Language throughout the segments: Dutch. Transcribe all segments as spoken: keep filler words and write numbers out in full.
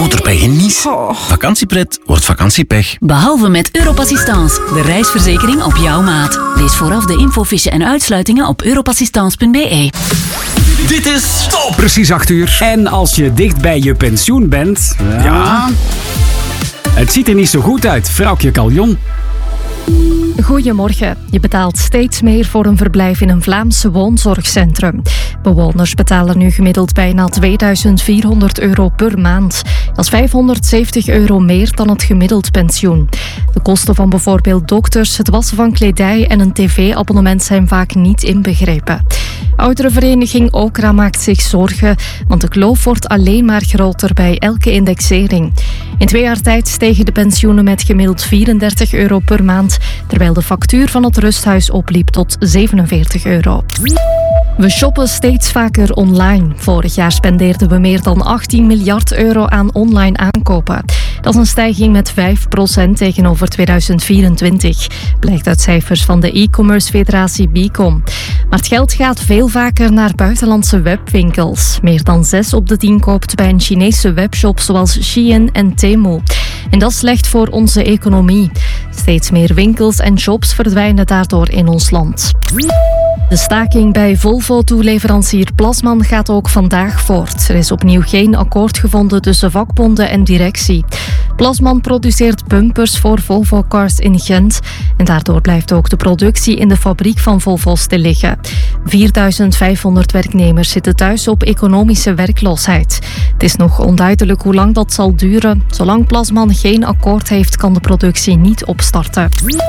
motorpech en nies. Vakantiepret wordt vakantiepech. Behalve met Europassistance, de reisverzekering op jouw maat. Lees vooraf de infofiche en uitsluitingen op europassistance punt b e. Dit is Stop! Precies acht uur. En als je dicht bij je pensioen bent... Ja. Ja. Het ziet er niet zo goed uit, vrouwtje Caljon. Goedemorgen. Je betaalt steeds meer voor een verblijf in een Vlaams woonzorgcentrum. Bewoners betalen nu gemiddeld bijna tweeduizend vierhonderd euro per maand. Dat is vijfhonderdzeventig euro meer dan het gemiddeld pensioen. De kosten van bijvoorbeeld dokters, het wassen van kledij en een tv-abonnement zijn vaak niet inbegrepen. Ouderenvereniging Okra maakt zich zorgen, want de kloof wordt alleen maar groter bij elke indexering. In twee jaar tijd stegen de pensioenen met gemiddeld vierendertig euro per maand, terwijl de factuur van het rusthuis opliep tot zevenenveertig euro. We shoppen steeds vaker online. Vorig jaar spendeerden we meer dan achttien miljard euro aan online aankopen. Dat is een stijging met vijf procent tegenover tweeduizend vierentwintig. Blijkt uit cijfers van de e-commerce federatie Bicom. Maar het geld gaat veel vaker naar buitenlandse webwinkels. Meer dan zes op de tien koopt bij een Chinese webshop zoals Shein en Temu. En dat is slecht voor onze economie. Steeds meer winkels en shops verdwijnen daardoor in ons land. De staking bij Volvo-toeleverancier Plasman gaat ook vandaag voort. Er is opnieuw geen akkoord gevonden tussen vakbonden en directie. Plasman produceert bumpers voor Volvo Cars in Gent. En daardoor blijft ook de productie in de fabriek van Volvo stil liggen. vierduizend vijfhonderd werknemers zitten thuis op economische werkloosheid. Het is nog onduidelijk hoe lang dat zal duren. Zolang Plasman geen akkoord heeft, kan de productie niet opstarten.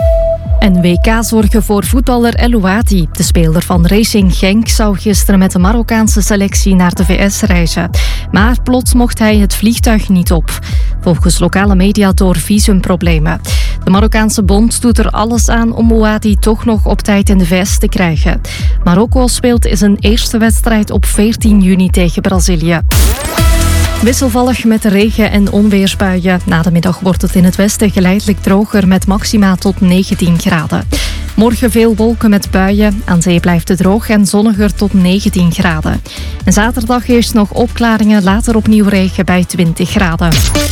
En W K-zorgen voor voetballer El Ouati. De speler van Racing Genk zou gisteren met de Marokkaanse selectie naar de V S reizen. Maar plots mocht hij het vliegtuig niet op. Volgens lokale media door visumproblemen. De Marokkaanse bond doet er alles aan om Ouati toch nog op tijd in de V S te krijgen. Marokko speelt in zijn eerste wedstrijd op veertien juni tegen Brazilië. Wisselvallig met regen- en onweersbuien. Na de middag wordt het in het westen geleidelijk droger met maxima tot negentien graden. Morgen veel wolken met buien. Aan zee blijft het droog en zonniger tot negentien graden. En zaterdag eerst nog opklaringen, later opnieuw regen bij twintig graden.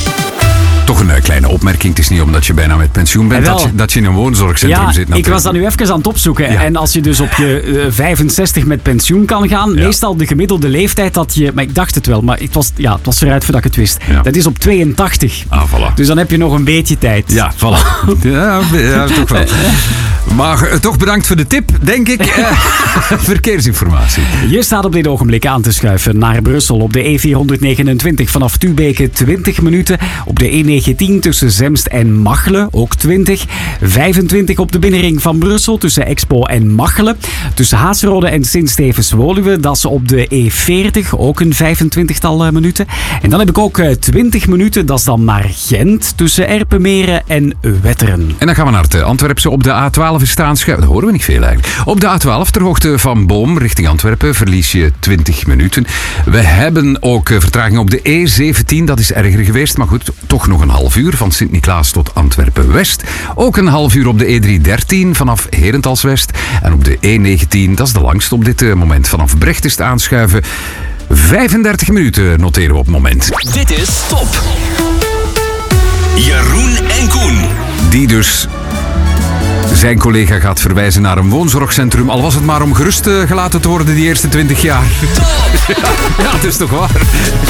Toch een uh, kleine opmerking. Het is niet omdat je bijna met pensioen bent dat je, dat je in een woonzorgcentrum ja, zit. Natuurlijk. Ik was dat nu even aan het opzoeken. Ja. En als je dus op je uh, vijfenzestig met pensioen kan gaan, ja. meestal de gemiddelde leeftijd dat je... Maar ik dacht het wel, maar het was, ja, het was eruit voordat ik het wist. Ja. Dat is op tweeëntachtig. Ah, voilà. Dus dan heb je nog een beetje tijd. Ja, voilà. ja, ja, toch wel. Maar uh, toch bedankt voor de tip, denk ik. Uh, verkeersinformatie. Je staat op dit ogenblik aan te schuiven naar Brussel op de E vierhonderdnegenentwintig vanaf Tubeke twintig minuten. Op de E negentien tussen Zemst en Machelen ook twintig. vijfentwintig op de binnenring van Brussel tussen Expo en Machelen. Tussen Haasrode en Sint-Stevens-Woluwe, dat is op de E veertig ook een vijfentwintigtal uh, minuten. En dan heb ik ook uh, twintig minuten, dat is dan naar Gent tussen Erpenmeren en Wetteren. En dan gaan we naar het uh, Antwerpse. Op de A twaalf is staan schuiven. Dat horen we niet veel eigenlijk. Op de A twaalf ter hoogte van Boom richting Antwerpen verlies je twintig minuten. We hebben ook uh, vertraging op de E zeventien. Dat is erger geweest, maar goed, toch nog een half uur van Sint-Niklaas tot Antwerpen-West. Ook een half uur op de E driehonderddertien vanaf Herentals-West. En op de E negentien, dat is de langste op dit uh, moment. Vanaf Brecht is het aanschuiven. vijfendertig minuten noteren we op het moment. Dit is Stop. Jeroen en Koen. Die dus zijn collega gaat verwijzen naar een woonzorgcentrum. Al was het maar om gerust gelaten te worden die eerste twintig jaar. Top. Ja, het is toch waar.